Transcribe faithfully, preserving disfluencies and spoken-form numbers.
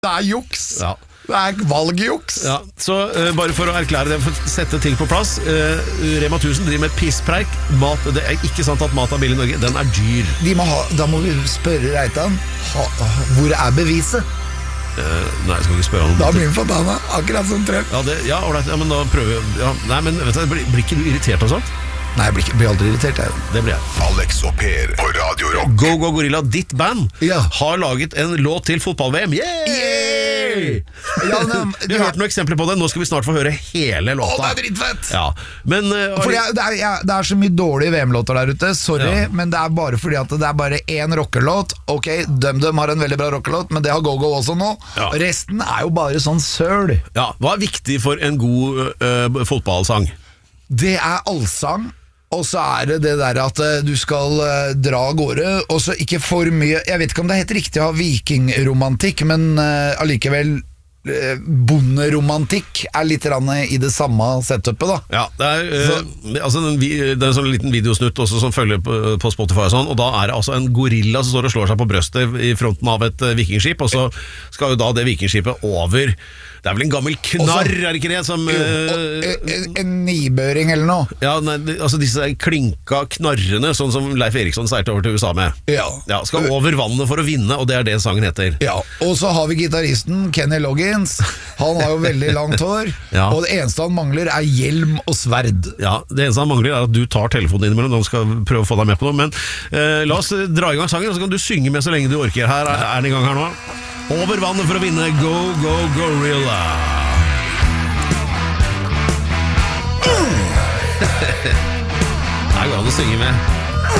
Det er juks. Ja. Det er valgjuks. Ja, så uh, bare for å erklære det, for å sette ting på plass, uh, Rema tusen driver med pisspreik. Mat, det er ikke sant at mat er billig i Norge, den er dyr. De må ha, da må vi spørre Reitan, ha, hvor er beviset? Uh, nei, jeg skal ikke spørre han. Da blir han forbanna, akkurat som Trump. Ja, det, ja, right, ja, men da prøver jeg ja, Nei, men vet du, blir, blir ikke du irritert og sånt? Nei, jeg blir, blir aldri irritert jeg. Det blir jeg. Alex og Per på Radio Rock. Go Go Gorilla, ditt band, ja. har laget en låt til fotball-V M. Yeah! Yeah! Ja, men, vi har hørt noen eksempler på det. Nå skal vi snart få høre hele låta. Å, det er dritfett! Ja. Men, uh, fordi jeg, det, er, jeg, det er så mye dårlige V M-låter der ute. Sorry, ja. Men det er bare fordi at det er bare én rockelåt. Ok, DumDum har en veldig bra rockelåt, men det har Go-Go også nå. Ja. Resten er jo bare sånn søl. Ja, hva er viktig for en god uh, fotballsang? Det er allsang. Og så er det det der at uh, du skal uh, dra av gårde. Og så ikke for mye. Jeg vet ikke om det er helt riktig å ha vikingromantikk, men uh, allikevel uh, bonderomantikk er litt i det samme setupet, da. Ja, det er, uh, altså, en, det er en sånn liten videosnutt også som følger på, på Spotify og sånn, og da er det altså en gorilla som står og slår seg på brøstet i fronten av et uh, vikingskip, og så skal jo da det vikingskipet over. Det er vel en gammel knarr, også, er det ikke det? Som, jo, uh, en, en nibøring eller noe. Ja, nei, altså disse klinka knarrene, sånn som Leif Eriksson seilte over til U S A med. Ja. Ja, skal over vannet for å vinne, og det er det sangen heter. Ja, og så har vi gitaristen Kenny Loggins. Han har jo veldig langt hår, ja. Og det eneste han mangler er hjelm og sverd. Ja, det eneste han mangler er at du tar telefonen innimellom, når han skal prøve å få deg med på noe. Men uh, la oss dra i gang sangen, og så kan du synge med så lenge du orker. Her er, er den i gang her nå. Over vannet for å vinne. Go, go, gorilla. Det er godt å synge med.